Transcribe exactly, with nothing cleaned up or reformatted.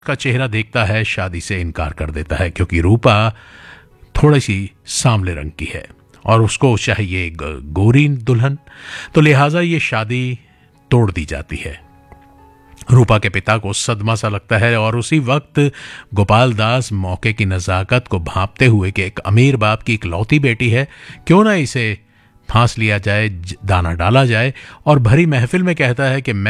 का चेहरा देखता है शादी से इनकार कर देता है, क्योंकि रूपा थोड़ी सी सांवले रंग की है और उसको चाहिए ग- गोरी दुल्हन, तो लिहाजा ये शादी तोड़ दी जाती है। रूपा के पिता को सदमा सा लगता है और उसी वक्त गोपाल दास मौके की नज़ाकत को भांपते हुए कि एक अमीर बाप की इकलौती बेटी है, क्यों ना इसे फांस लिया जाए, ज- दाना डाला जाए, और भरी महफिल में कहता है कि मैं